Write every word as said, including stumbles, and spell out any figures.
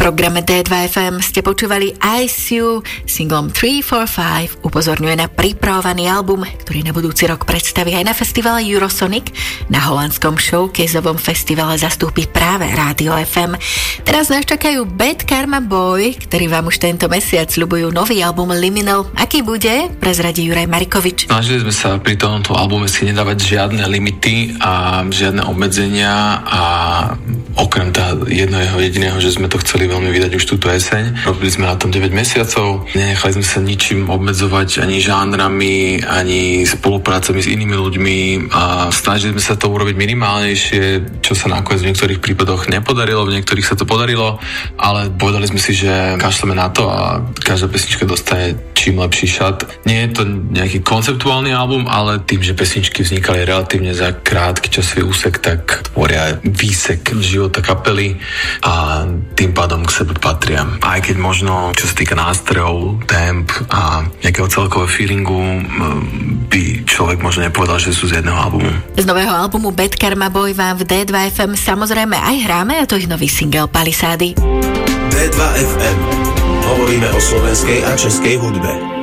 programe dé dva ef em ste počúvali Ice You, singlom tri štyri päť upozorňuje na pripravovaný album, ktorý na budúci rok predstaví aj na festivale Eurosonic. Na holandskom showcaseovom festivale zastúpi práve Rádio ef em. Teraz nás čakajú Bad Karma Boy, ktorí vám už tento mesiac sľubujú nový album Liminal. Aký bude? Prezradí Juraj Marikovič. Snažili sme sa pri tomto albume si nedávať žiadne limity a žiadne obmedzenia a okrem toho jedného jediného, že sme to chceli veľmi vydať už túto jeseň. Robili sme na tom deväť mesiacov, nenechali sme sa ničím obmedzovať, ani žánrami, ani spoluprácami s inými ľuďmi a snažili sme sa to urobiť minimálnejšie, čo sa nakoniec v niektorých prípadoch nepodarilo, v niektorých sa to podarilo, ale povedali sme si, že kašleme na to a každá pesnička dostane čím lepší šat. Nie je to nejaký konceptuálny album, ale tým, že pesničky vznikali relatívne za krátky časový úsek, tak tvoria výsek života kapely a tým pádom k sebe patria. Aj keď možno, čo sa týka nástrojov, temp a nejakého celkového feelingu, by človek možno nepovedal, že sú z jedného albumu. Z nového albumu Bad Karma Boy vám v dé dva ef em samozrejme aj hráme, a to ich nový single Palisády. dé dva ef em. Hovoríme o slovenskej a českej hudbe.